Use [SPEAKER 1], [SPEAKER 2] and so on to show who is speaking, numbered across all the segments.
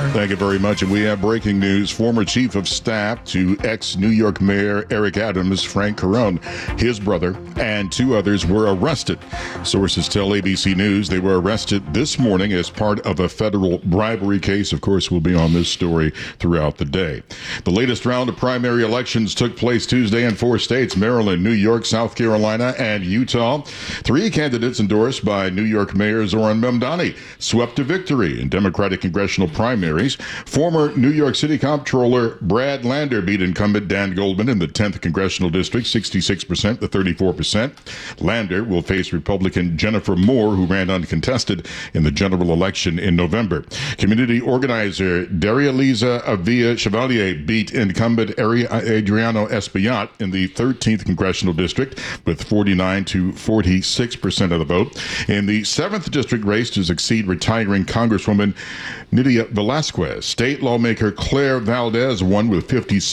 [SPEAKER 1] Bar.
[SPEAKER 2] Thank you very much. And we have breaking news. Former chief of staff to ex-New York Mayor Eric Adams, Frank Carone, his brother, and two others were arrested. Sources tell ABC News they were arrested this morning as part of a federal bribery case. Of course, we'll be on this story throughout the day. The latest round of primary elections took place Tuesday in 4 states: Maryland, New York, South Carolina, and Utah. 3 candidates endorsed by New York Mayor Zoran Mamdani swept to victory in Democratic congressional primaries. Former New York City Comptroller Brad Lander beat incumbent Dan Goldman in the 10th Congressional District, 66% to 34%. Lander will face Republican Jennifer Moore, who ran uncontested in the general election in November. Community organizer Daria-Liza Avila Chevalier beat incumbent Adriano Espaillat in the 13th Congressional District with 49 to 46% of the vote. In the 7th District race to succeed retiring Congresswoman Nydia Velázquez, state lawmaker Claire Valdez won with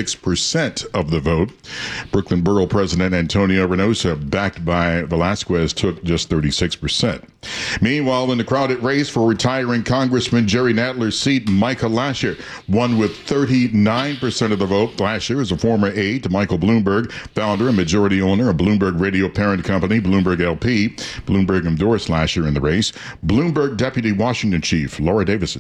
[SPEAKER 2] 56% of the vote. Brooklyn Borough President Antonio Reynosa, backed by Velázquez, took just 36%. Meanwhile, in the crowded race for retiring Congressman Jerry Nadler's seat, Michael Lasher won with 39% of the vote. Lasher is a former aide to Michael Bloomberg, founder and majority owner of Bloomberg Radio parent company, Bloomberg LP. Bloomberg endorsed Lasher in the race. Bloomberg Deputy Washington Chief Laura Davison.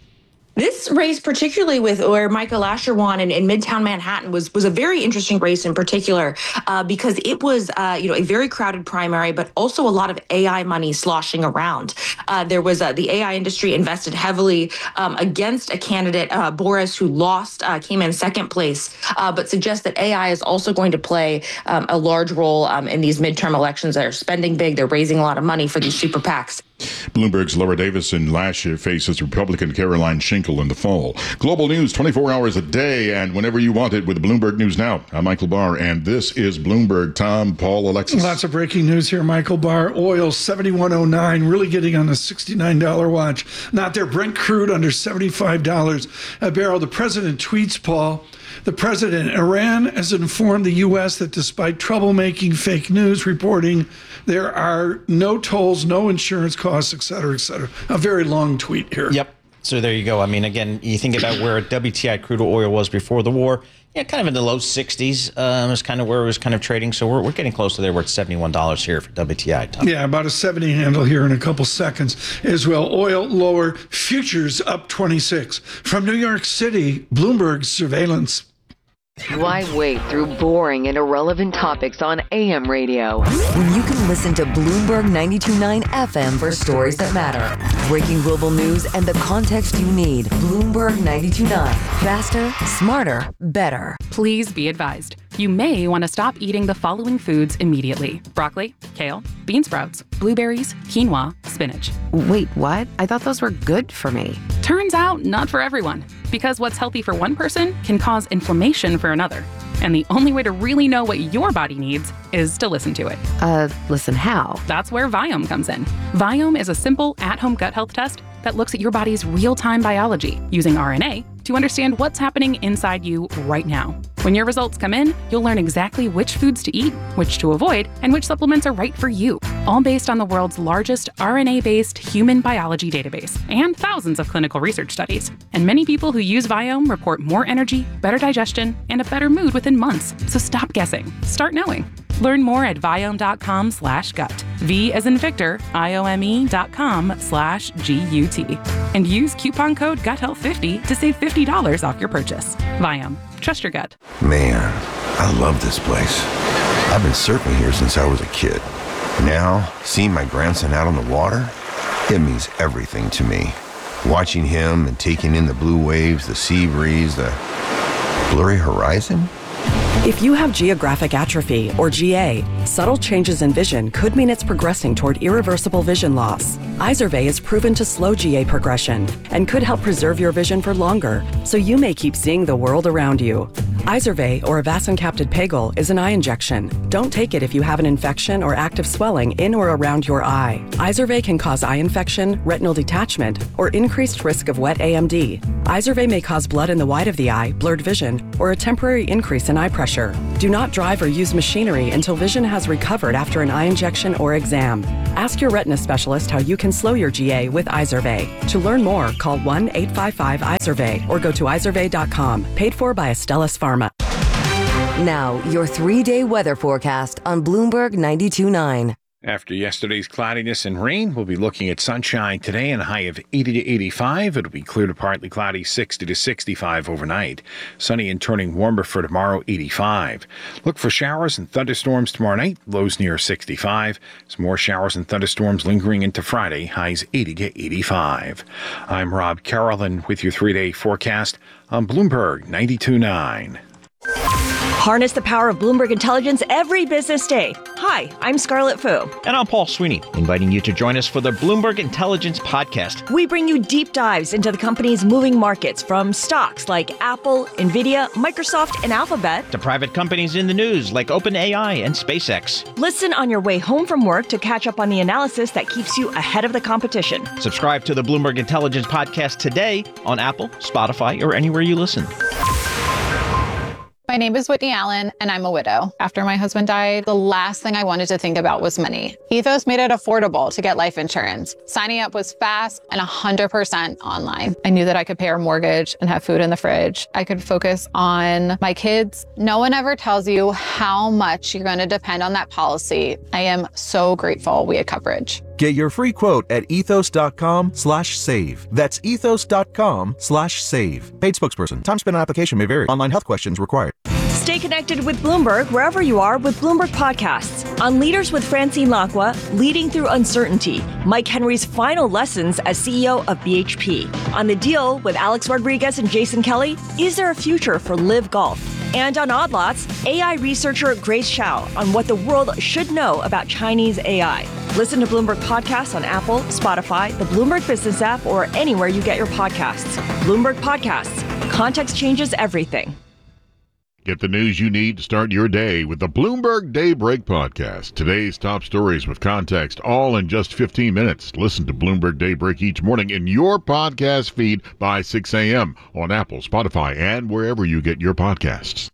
[SPEAKER 3] This race, particularly with where Michael Lasher won in Midtown Manhattan, was a very interesting race in particular because it was a very crowded primary, but also a lot of AI money sloshing around. There was the AI industry invested heavily against a candidate, Boris, who lost, came in second place, but suggests that AI is also going to play a large role in these midterm elections. They're spending big. They're raising a lot of money for these super PACs.
[SPEAKER 2] Bloomberg's Laura Davison Lasher faces Republican Caroline Schinkel in the fall. Global news 24 hours a day and whenever you want it with Bloomberg News Now. I'm Michael Barr, and this is Bloomberg. Tom, Paul, Alexis.
[SPEAKER 1] Lots of breaking news here, Michael Barr. Oil, $71.09, really getting on the $69 watch. Not there. Brent crude under $75 a barrel. The president tweets, Paul. The president, Iran has informed the U.S. that despite troublemaking fake news reporting, there are no tolls, no insurance costs, et cetera, et cetera. A very long tweet here.
[SPEAKER 4] Yep. So there you go. I mean, again, you think about where WTI crude oil was before the war. Yeah, kind of in the low 60s is kind of where it was kind of trading. So we're getting close to there. We're at $71 here for WTI. Tom.
[SPEAKER 1] Yeah, about a 70 handle here in a couple seconds as well. Oil lower, futures up 26. From New York City, Bloomberg surveillance.
[SPEAKER 5] Why wade through boring and irrelevant topics on AM radio
[SPEAKER 6] when you can listen to Bloomberg 92.9 FM for stories that matter? Breaking global news and the context you need. Bloomberg 92.9. Faster, smarter, better.
[SPEAKER 7] Please be advised. You may want to stop eating the following foods immediately: broccoli, kale, bean sprouts, blueberries, quinoa, spinach.
[SPEAKER 8] Wait, what? I thought those were good for me.
[SPEAKER 7] Turns out, not for everyone. Because what's healthy for one person can cause inflammation for another. And the only way to really know what your body needs is to listen to it.
[SPEAKER 8] Listen how?
[SPEAKER 7] That's where Viome comes in. Viome is a simple at-home gut health test that looks at your body's real-time biology using RNA to understand what's happening inside you right now. When your results come in, you'll learn exactly which foods to eat, which to avoid, and which supplements are right for you, all based on the world's largest RNA-based human biology database and thousands of clinical research studies. And many people who use Viome report more energy, better digestion, and a better mood within months. So stop guessing. Start knowing. Learn more at Viome.com/gut. V as in Victor, IOME.com/GUT. And use coupon code GUTHEALTH50 to save $50 off your purchase. Viome. Trust your gut.
[SPEAKER 9] Man, I love this place. I've been surfing here since I was a kid. Now, seeing my grandson out on the water, it means everything to me. Watching him and taking in the blue waves, the sea breeze, the blurry horizon.
[SPEAKER 10] If you have geographic atrophy, or GA, subtle changes in vision could mean it's progressing toward irreversible vision loss. Izervay is proven to slow GA progression and could help preserve your vision for longer, so you may keep seeing the world around you. Izervay, or avacincaptad pegol, is an eye injection. Don't take it if you have an infection or active swelling in or around your eye. Izervay can cause eye infection, retinal detachment, or increased risk of wet AMD. Izervay may cause blood in the white of the eye, blurred vision, or a temporary increase in eye pressure. Do not drive or use machinery until vision has recovered after an eye injection or exam. Ask your retina specialist how you can can slow your GA with Izervay. To learn more, call 1-855-IZERVAY or go to izervay.com. Paid for by Astellas Pharma.
[SPEAKER 6] Now, your 3-day weather forecast on Bloomberg 92.9.
[SPEAKER 11] After yesterday's cloudiness and rain, we'll be looking at sunshine today and a high of 80 to 85. It'll be clear to partly cloudy, 60 to 65 overnight. Sunny and turning warmer for tomorrow, 85. Look for showers and thunderstorms tomorrow night, lows near 65. Some more showers and thunderstorms lingering into Friday, highs 80 to 85. I'm Rob Carroll with your 3-day forecast on Bloomberg 92.9.
[SPEAKER 12] Harness the power of Bloomberg Intelligence every business day. Hi, I'm Scarlett Fu.
[SPEAKER 4] And I'm Paul Sweeney, inviting you to join us for the Bloomberg Intelligence Podcast.
[SPEAKER 12] We bring you deep dives into the company's moving markets, from stocks like Apple, Nvidia, Microsoft, and Alphabet,
[SPEAKER 4] to private companies in the news like OpenAI and SpaceX.
[SPEAKER 12] Listen on your way home from work to catch up on the analysis that keeps you ahead of the competition.
[SPEAKER 4] Subscribe to the Bloomberg Intelligence Podcast today on Apple, Spotify, or anywhere you listen.
[SPEAKER 13] My name is Whitney Allen, and I'm a widow. After my husband died, the last thing I wanted to think about was money. Ethos made it affordable to get life insurance. Signing up was fast and 100% online. I knew that I could pay our mortgage and have food in the fridge. I could focus on my kids. No one ever tells you how much you're going to depend on that policy. I am so grateful we had coverage.
[SPEAKER 14] Get your free quote at ethos.com/save. That's ethos.com/save. Paid spokesperson. Time spent on application may vary. Online health questions required.
[SPEAKER 12] Stay connected with Bloomberg wherever you are with Bloomberg Podcasts. On Leaders with Francine Lacqua, Leading Through Uncertainty, Mike Henry's final lessons as CEO of BHP. On The Deal with Alex Rodriguez and Jason Kelly, is there a future for Live Golf? And on Odd Lots, AI researcher Grace Xiao on what the world should know about Chinese AI. Listen to Bloomberg Podcasts on Apple, Spotify, the Bloomberg Business app, or anywhere you get your podcasts. Bloomberg Podcasts. Context changes everything.
[SPEAKER 2] Get the news you need to start your day with the Bloomberg Daybreak Podcast. Today's top stories with context, all in just 15 minutes. Listen to Bloomberg Daybreak each morning in your podcast feed by 6 a.m. on Apple, Spotify, and wherever you get your podcasts.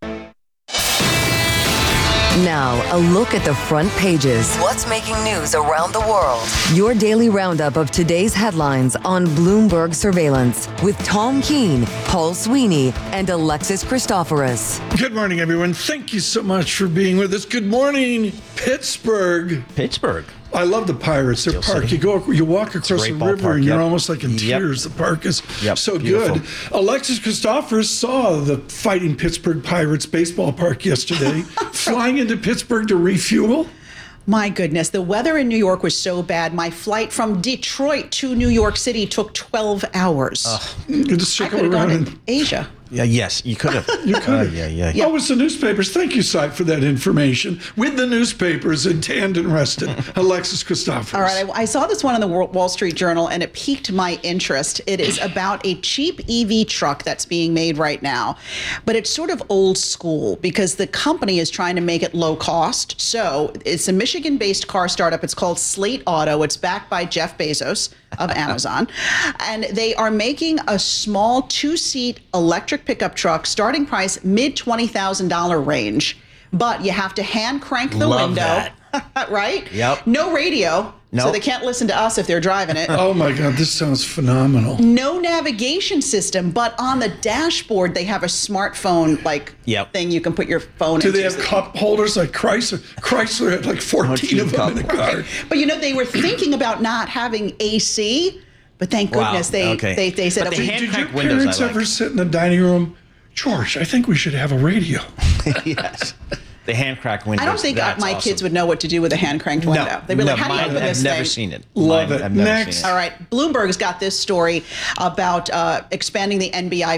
[SPEAKER 6] Now, a look at the front pages. What's making news around the world? Your daily roundup of today's headlines on Bloomberg Surveillance with Tom Keene, Paul Sweeney, and Alexis Christoforous.
[SPEAKER 1] Good morning, everyone. Thank you so much for being with us. Good morning, Pittsburgh.
[SPEAKER 4] Pittsburgh.
[SPEAKER 1] I love the Pirates. Their park. You walk across the river and you're almost like in tears. The park is so
[SPEAKER 4] beautiful.
[SPEAKER 1] good. Alexis Christoforous saw the Fighting Pittsburgh Pirates baseball park yesterday, flying into Pittsburgh to refuel.
[SPEAKER 15] My goodness, the weather in New York was so bad. My flight from Detroit to New York City took 12 hours.
[SPEAKER 1] You just
[SPEAKER 15] I could have gone in Asia.
[SPEAKER 4] Yeah, yes, you could have.
[SPEAKER 1] You could have.
[SPEAKER 4] Yeah.
[SPEAKER 1] Oh, it's the newspapers. Thank you, Cy, for that information. With the newspapers in Tandon rested, Alexis Christoforous.
[SPEAKER 15] All right, I saw this one in the Wall Street Journal, and it piqued my interest. It is about a cheap EV truck that's being made right now, but it's sort of old school because the company is trying to make it low cost. So it's a Michigan-based car startup. It's called Slate Auto. It's backed by Jeff Bezos of Amazon, and they are making a small 2-seat electric pickup truck, starting price mid-$20,000 range, but you have to hand crank the window, right?
[SPEAKER 4] Yep.
[SPEAKER 15] No radio, so
[SPEAKER 4] Nope.
[SPEAKER 15] they can't listen to us if they're driving it.
[SPEAKER 1] Oh my God, this sounds phenomenal.
[SPEAKER 15] No navigation system, but on the dashboard they have a smartphone thing you can put your phone
[SPEAKER 1] Do
[SPEAKER 15] into.
[SPEAKER 1] they have cup holders like Chrysler? Chrysler had like 14 of them in the car.
[SPEAKER 15] But they were thinking about not having AC, but thank goodness they said,
[SPEAKER 1] Did your parents ever sit in the dining room? George, I think we should have a radio.
[SPEAKER 4] Yes. The hand crank windows.
[SPEAKER 15] I don't think
[SPEAKER 4] that's
[SPEAKER 15] my
[SPEAKER 4] awesome.
[SPEAKER 15] kids would know what to do with a hand cranked window. They'd be like, how do you open this thing?
[SPEAKER 4] I've never seen it.
[SPEAKER 1] Love it.
[SPEAKER 4] I've never
[SPEAKER 1] Next.
[SPEAKER 4] seen it.
[SPEAKER 15] All right. Bloomberg's got this story about expanding the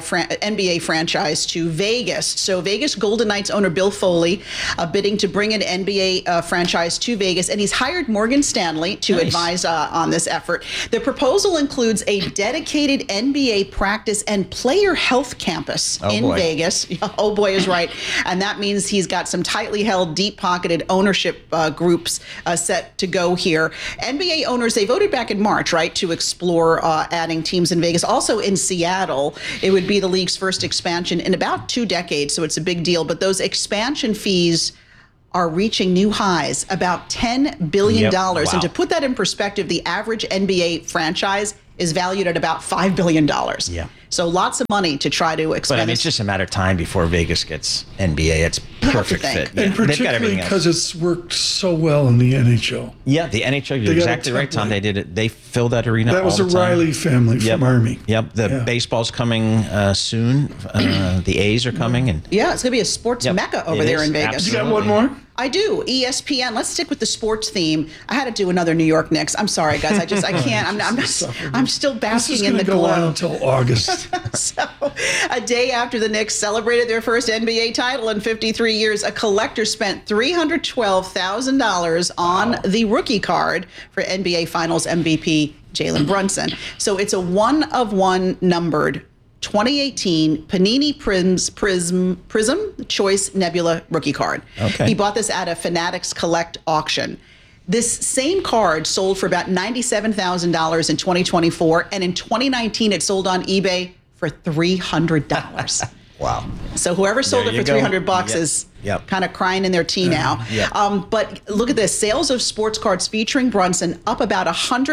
[SPEAKER 15] NBA franchise to Vegas. So Vegas Golden Knights owner Bill Foley bidding to bring an NBA franchise to Vegas, and he's hired Morgan Stanley to advise on this effort. The proposal includes a dedicated NBA practice and player health campus in Vegas. Oh boy, is right. And that means he's got some tightly held, deep-pocketed ownership groups set to go here. NBA owners, they voted back in March, right, to explore adding teams in Vegas. Also in Seattle, it would be the league's first expansion in about 2 decades, so it's a big deal. But those expansion fees are reaching new highs, about $10 billion.
[SPEAKER 4] Yep. Wow.
[SPEAKER 15] And to put that in perspective, the average NBA franchise is valued at about $5 billion.
[SPEAKER 4] Yeah.
[SPEAKER 15] So lots of money to try to expand.
[SPEAKER 4] But I mean, it's just a matter of time before Vegas gets NBA. It's perfect fit.
[SPEAKER 1] And particularly because it's worked so well in the NHL.
[SPEAKER 4] Yeah, the NHL, you're exactly right, Tom. They did it. They filled that arena
[SPEAKER 1] That was
[SPEAKER 4] all
[SPEAKER 1] a
[SPEAKER 4] the time.
[SPEAKER 1] Riley family from Army.
[SPEAKER 4] Yep, the baseball's coming soon. The A's are coming. And
[SPEAKER 15] Yeah, it's going to be a sports mecca over
[SPEAKER 4] It
[SPEAKER 15] there
[SPEAKER 4] is,
[SPEAKER 15] in Vegas.
[SPEAKER 4] absolutely.
[SPEAKER 1] You got one more?
[SPEAKER 15] I do. ESPN. Let's stick with the sports theme. I had to do another New York Knicks. I'm sorry, guys. I can't. I'm still basking in the
[SPEAKER 1] This is going to go on
[SPEAKER 15] glow.
[SPEAKER 1] until August.
[SPEAKER 15] So, a day after the Knicks celebrated their first NBA title in 53 years, a collector spent $312,000 on the rookie card for NBA Finals MVP Jalen Brunson. So it's a one-of-one numbered 2018 Panini Prism Choice Nebula rookie card.
[SPEAKER 4] Okay.
[SPEAKER 15] He bought this at a Fanatics Collect auction. This same card sold for about $97,000 in 2024, and in 2019 it sold on eBay for $300.
[SPEAKER 4] Wow.
[SPEAKER 15] So whoever sold
[SPEAKER 4] There
[SPEAKER 15] it
[SPEAKER 4] you
[SPEAKER 15] for
[SPEAKER 4] go.
[SPEAKER 15] $300
[SPEAKER 4] Yep.
[SPEAKER 15] is
[SPEAKER 4] Yep.
[SPEAKER 15] kind of crying in their tea now.
[SPEAKER 4] Yep.
[SPEAKER 15] But look at this. Sales of sports cards featuring Brunson up about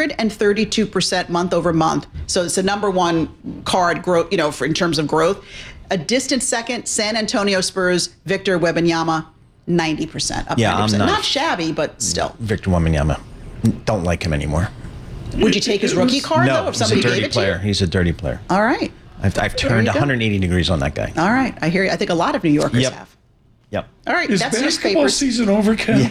[SPEAKER 15] 132% month over month. So it's the number one card growth, in terms of growth. A distant second, San Antonio Spurs, Victor Wembanyama, 90%. Up
[SPEAKER 4] Yeah,
[SPEAKER 15] 90%.
[SPEAKER 4] I'm not-
[SPEAKER 15] Not shabby, but still.
[SPEAKER 4] Victor Wembanyama. Don't like him anymore.
[SPEAKER 15] Would you take his rookie card, though,
[SPEAKER 4] No,
[SPEAKER 15] if
[SPEAKER 4] he's a
[SPEAKER 15] somebody
[SPEAKER 4] dirty
[SPEAKER 15] gave it
[SPEAKER 4] player.
[SPEAKER 15] to you?
[SPEAKER 4] He's a dirty player.
[SPEAKER 15] All right.
[SPEAKER 4] I've turned
[SPEAKER 15] you go.
[SPEAKER 4] 180 degrees on that guy.
[SPEAKER 15] All right. I hear you. I think a lot of New Yorkers
[SPEAKER 4] Yep.
[SPEAKER 15] have.
[SPEAKER 4] Yep.
[SPEAKER 15] All right.
[SPEAKER 1] Is
[SPEAKER 15] That's
[SPEAKER 1] basketball
[SPEAKER 15] newspapers.
[SPEAKER 1] season over, Ken?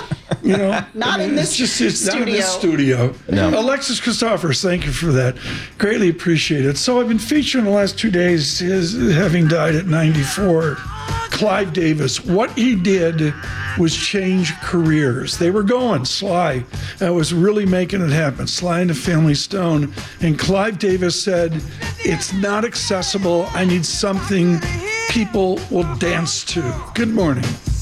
[SPEAKER 15] Not in this
[SPEAKER 1] it's not in this studio.
[SPEAKER 4] No.
[SPEAKER 1] Alexis Christophers, thank you for that. Greatly appreciate it. So I've been featuring the last 2 days his having died at 94. Clive Davis. What he did was change careers. They were going. Sly was really making it happen. Sly and the Family Stone. And Clive Davis said, it's not accessible. I need something people will dance to. Good morning.